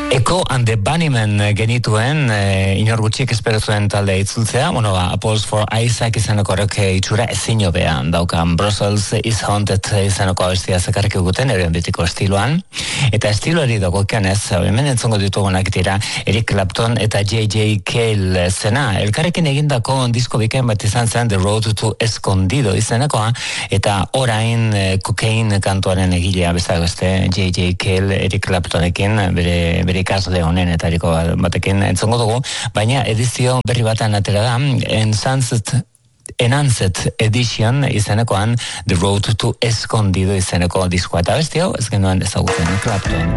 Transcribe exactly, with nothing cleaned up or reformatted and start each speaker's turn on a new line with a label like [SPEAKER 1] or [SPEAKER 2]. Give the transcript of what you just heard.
[SPEAKER 1] Echo and the Bunnymen genituen, e, inor gutxik espero zuen talde itzultzea, bueno, ba, Apples for Isaac izaneko horrek itxura ezin hobean daukan. Brussels is Haunted izaneko abestia zekarrik eguten, eren betiko estiloan, eta estiloari dagokian ez, hemen entzongo ditugunak dira Eric Clapton eta J J Cale zena, elkarrekin egindako disko bikain bat izan zen The Road to Escondido izenekoa, eta orain e, Cocaine kantuaren egilea bezala beste J J Cale Eric Claptonekin bere, bere ikasle honenetariko batekin entzongo dugu, baina edizio berri batan atera da, Enhanced Enhanced Edition izenekoan The Road to Escondido izeneko diskoa, eta beste hau ez genuen ezagutzen Clapton.